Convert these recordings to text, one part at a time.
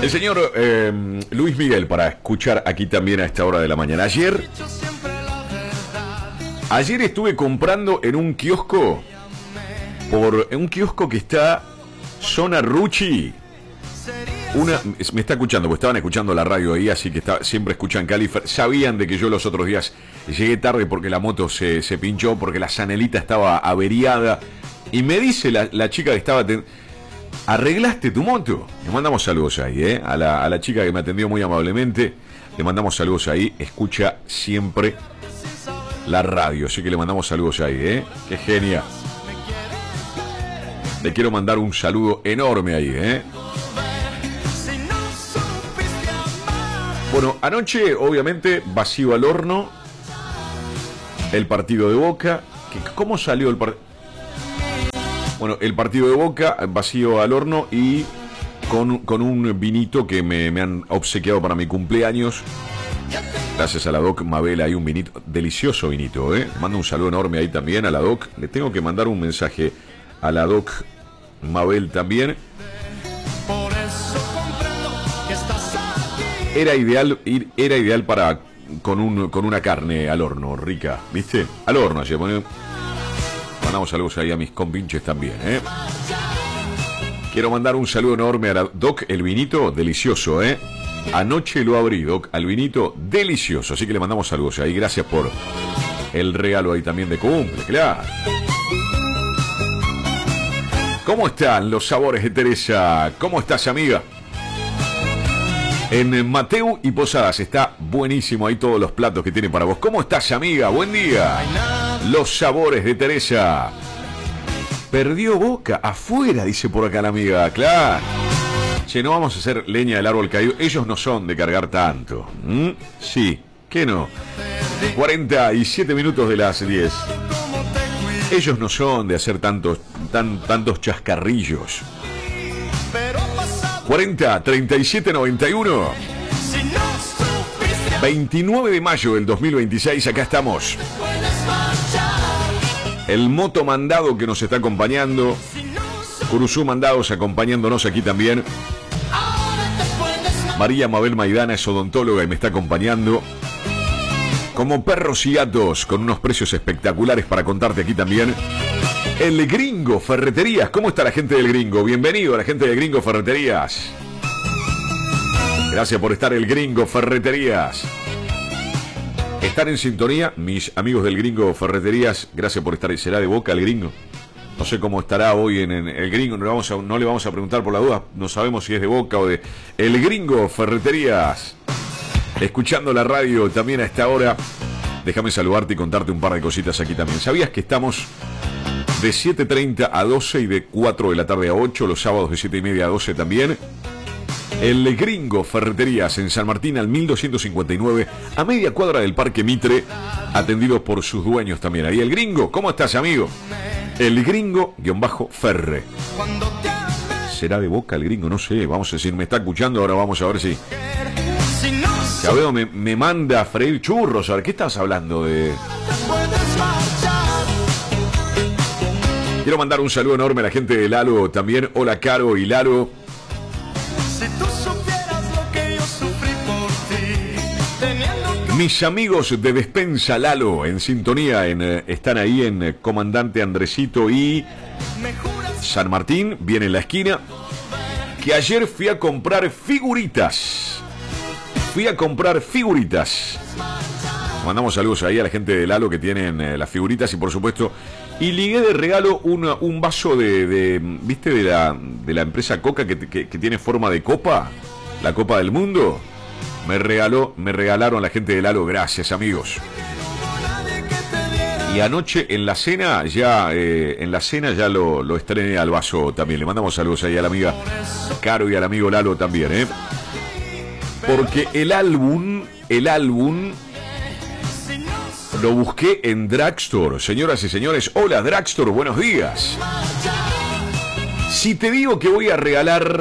El señor Luis Miguel para escuchar aquí también a esta hora de la mañana. Ayer estuve comprando en un kiosco, en un kiosco que está zona Ruchi. Me está escuchando, porque estaban escuchando la radio ahí, así que siempre escuchan Califer. Sabían de que yo los otros días llegué tarde porque la moto se pinchó, porque la zanelita estaba averiada. Y me dice la chica que estaba... ¿Arreglaste tu moto? Le mandamos saludos ahí, a la chica que me atendió muy amablemente. Le mandamos saludos ahí. Escucha siempre la radio, así que le mandamos saludos ahí, Qué genia. Le quiero mandar un saludo enorme ahí, Bueno, anoche, obviamente, vacío al horno el partido de Boca. ¿Cómo salió el partido? Bueno, el partido de Boca, vacío al horno y con un vinito que me han obsequiado para mi cumpleaños. Gracias a la Doc Mabel, hay un vinito, delicioso vinito, Mando un saludo enorme ahí también a la Doc. Le tengo que mandar un mensaje a la Doc Mabel también. Era ideal para con una carne al horno, rica, ¿viste? Al horno, así mandamos saludos ahí a mis compinches también, Quiero mandar un saludo enorme a la Doc, el vinito delicioso, Anoche lo abrí, Doc, al vinito delicioso, así que le mandamos saludos ahí. Gracias por el regalo ahí también de cumple, claro. ¿Cómo están los sabores de Teresa? ¿Cómo estás, amiga? En Mateu y Posadas está buenísimo ahí todos los platos que tienen para vos. ¿Cómo estás, amiga? Buen día. Los sabores de Teresa. Perdió Boca afuera, dice por acá la amiga. Claro. Che, no vamos a hacer leña del árbol caído. Ellos no son de cargar tanto. Sí, ¿qué no? 47 minutos de las 10. Ellos no son de hacer tantos chascarrillos. 40, 37, 91. 29 de mayo del 2026, acá estamos. El Moto Mandado que nos está acompañando. Curuzú Mandados acompañándonos aquí también. María Mabel Maidana es odontóloga y me está acompañando. Como perros y gatos, con unos precios espectaculares para contarte aquí también. El Gringo Ferreterías. ¿Cómo está la gente del Gringo? Bienvenido a la gente del Gringo Ferreterías. Gracias por estar, el Gringo Ferreterías. Están en sintonía, mis amigos del Gringo Ferreterías. Gracias por estar. ¿Será de Boca el Gringo? No sé cómo estará hoy en el Gringo. No le vamos a preguntar por la duda. No sabemos si es de Boca o de el Gringo Ferreterías. Escuchando la radio también a esta hora. Déjame saludarte y contarte un par de cositas aquí también. ¿Sabías que estamos de 7:30 a 12 y de 4 de la tarde a 8, los sábados de 7:30 a 12 también? El Gringo Ferreterías en San Martín al 1259, a media cuadra del Parque Mitre, atendido por sus dueños también. Ahí el Gringo, ¿cómo estás, amigo? El Gringo-Ferre. ¿Será de Boca el Gringo? No sé, vamos a decir, me está escuchando, ahora vamos a ver si... Ya veo, me manda a freír churros. A ver, ¿qué estás hablando de...? Quiero mandar un saludo enorme a la gente de Lalo también. Hola, Caro y Lalo. Mis amigos de Despensa Lalo en sintonía, están ahí en Comandante Andresito y San Martín, bien en la esquina. Que ayer fui a comprar figuritas. Mandamos saludos ahí a la gente de Lalo que tienen las figuritas y por supuesto. Y ligué de regalo un vaso ¿viste? De la empresa Coca que tiene forma de copa. La Copa del Mundo. Me regalaron la gente de Lalo, gracias, amigos. Y anoche en la cena ya lo estrené al vaso también. Le mandamos saludos ahí a la amiga Caro y al amigo Lalo también, Porque el álbum lo busqué en Drugstore. Señoras y señores, hola Drugstore, buenos días. Si te digo que voy a regalar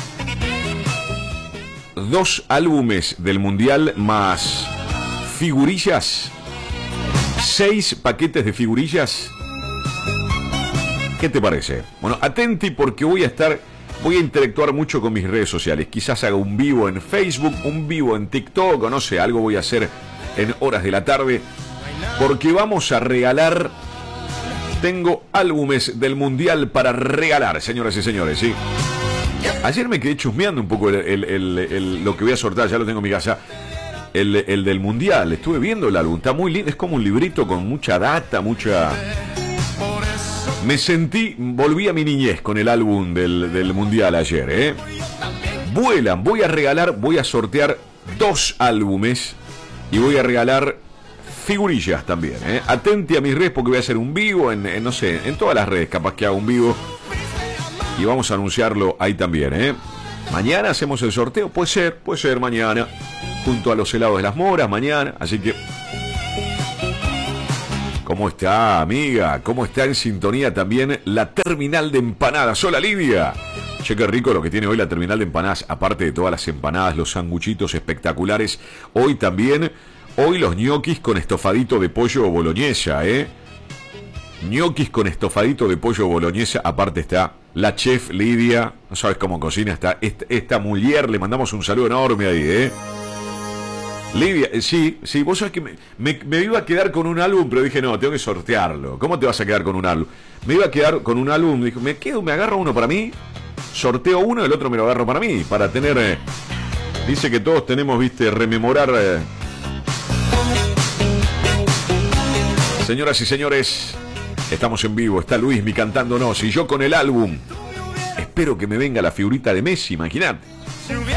2 álbumes del Mundial más figurillas, 6 paquetes de figurillas, ¿qué te parece? Bueno, atenti porque voy a estar Voy a interactuar mucho con mis redes sociales. Quizás haga un vivo en Facebook, un vivo en TikTok, o no sé, algo voy a hacer en horas de la tarde. Porque vamos a regalar... Tengo álbumes del Mundial para regalar, señoras y señores, ¿sí? Ayer me quedé chusmeando un poco lo que voy a sortear, ya lo tengo en mi casa. El del Mundial, estuve viendo el álbum, está muy lindo, es como un librito con mucha data, mucha... Me sentí, volví a mi niñez con el álbum del Mundial ayer, ¿eh? Vuelan, voy a sortear 2 álbumes y voy a regalar figurillas también, ¿eh? Atente a mis redes porque voy a hacer un vivo no sé, en todas las redes capaz que hago un vivo y vamos a anunciarlo ahí también, ¿eh? Mañana hacemos el sorteo, puede ser mañana, junto a los helados de las Moras, mañana, así que... ¿Cómo está, amiga? ¿Cómo está en sintonía también la terminal de empanadas? ¡Hola, Lidia! Che, qué rico lo que tiene hoy la terminal de empanadas, aparte de todas las empanadas, los sanguchitos espectaculares, hoy también... Hoy los ñoquis con estofadito de pollo boloñesa, ¿eh? Ñoquis con estofadito de pollo boloñesa. Aparte está la chef Lidia. No sabes cómo cocina esta mujer. Le mandamos un saludo enorme ahí, ¿eh? Lidia, sí, vos sabés que me iba a quedar con un álbum, pero dije, no, tengo que sortearlo. ¿Cómo te vas a quedar con un álbum? Me iba a quedar con un álbum, dijo, me agarro uno para mí, sorteo uno, el otro me lo agarro para mí, para tener... dice que todos tenemos, viste, rememorar... Señoras y señores, estamos en vivo, está Luismi cantándonos y yo con el álbum. Espero que me venga la figurita de Messi, imaginate.